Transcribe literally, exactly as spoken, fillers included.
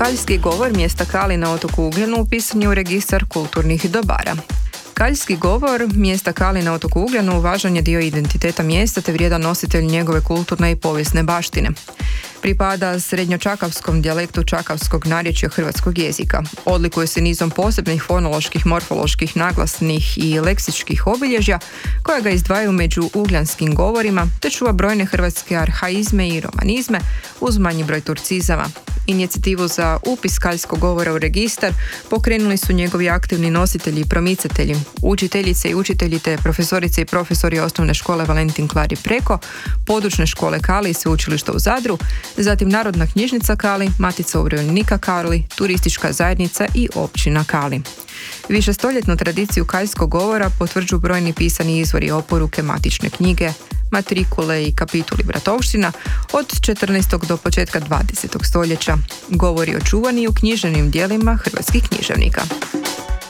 Kaljski govor mjesta Kali na otoku Ugljenu upisan je u registar kulturnih dobara. Kaljski govor mjesta Kali na otoku Ugljenu važan je dio identiteta mjesta te vrijedan nositelj njegove kulturne i povijesne baštine. Pripada srednjočakavskom dijalektu čakavskog narječja hrvatskog jezika. Odlikuje se nizom posebnih fonoloških, morfoloških, naglasnih i leksičkih obilježja koja ga izdvajaju među ugljanskim govorima te čuva brojne hrvatske arhaizme i romanizme uz manji broj turcizama. Inicijativu za upis kaljskog govora u registar pokrenuli su njegovi aktivni nositelji i promicatelji, učiteljice i učitelji te profesorice i profesori osnovne škole Valentin Klari Preko, područne škole Kali i sveučilišta u Zadru, zatim Narodna knjižnica Kali, Matica umirovljenika Kali, turistička zajednica i općina Kali. Višestoljetnu tradiciju kaljskog govora potvrđuju brojni pisani izvori, oporuke, matične knjige, matrikule i kapituli bratovština od četrnaestog do početka dvadesetog stoljeća. Govori očuvani u književnim dijelima hrvatskih književnika.